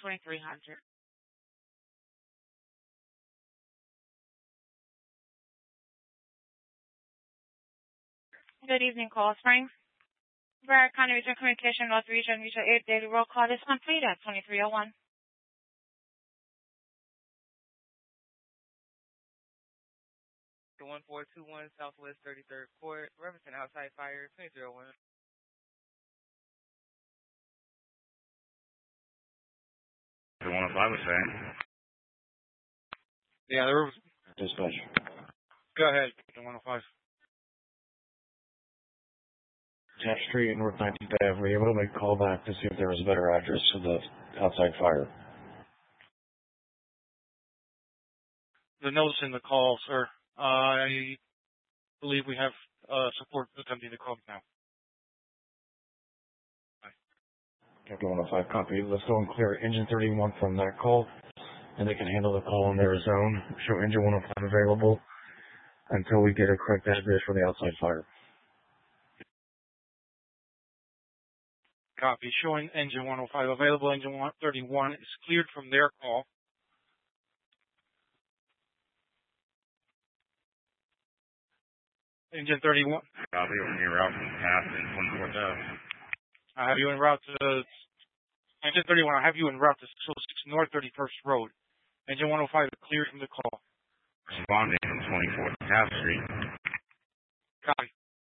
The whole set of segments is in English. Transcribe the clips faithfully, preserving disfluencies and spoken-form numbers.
twenty-three hundred. Good evening, Call Springs. Broward County Regional Communication North Region Mutual Aid Daily Roll Call is complete at twenty-three oh one. one four two one Southwest thirty-third Court, Remington outside fire, twenty-three oh one. The one oh five was saying. Yeah, there was. Dispatch. Go ahead, the one oh five. Taft Street and North nineteenth Avenue. Were you able to make a call back to see if there was a better address for the outside fire? The notes in the call, sir. Uh, I believe we have uh, support attempting to call now. Captain one oh five, copy. Let's go and clear engine thirty-one from that call, and they can handle the call on their own. Show engine one oh five available until we get a correct address for the outside fire. Copy. Showing engine one oh five available. Engine one thirty-one is cleared from their call. Engine thirty-one. Copy. When you're out from Taft and twenty-fourth Avenue. I have you en route to engine thirty-one. I have you en route to six oh six North thirty-first Road. Engine one oh five is cleared from the call. Responding from twenty-fourth Taft Street. Copy.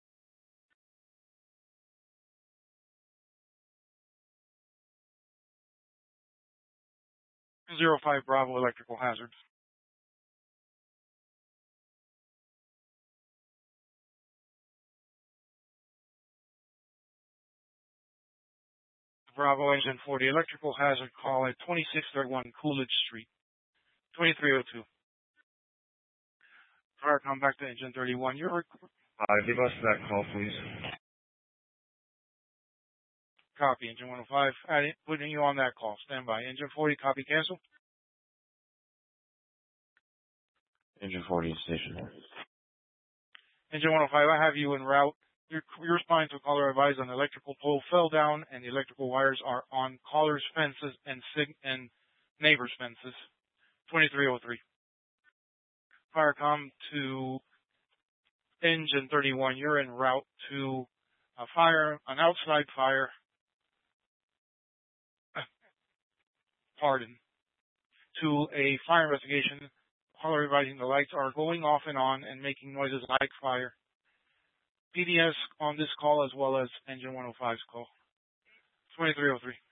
Zero five Bravo electrical hazards. Bravo engine forty electrical hazard call at twenty-six thirty-one Coolidge Street, twenty-three oh two. Fire, come back to engine thirty-one. You're Uh, give us that call, please. copy. Engine one oh five. Adding, putting you on that call. Stand by. Engine forty. Copy. Cancel. Engine forty is stationary. Engine one oh five. I have you en route. You're, you're responding to a caller advised an electrical pole fell down and the electrical wires are on caller's fences and sig- and neighbor's fences. twenty-three oh three. Firecom to engine thirty-one. You're en route to a fire, an outside fire. Pardon. To a fire investigation. Caller advising the lights are going off and on and making noises like fire. P D S on this call as well as engine one oh five's call. twenty-three oh three.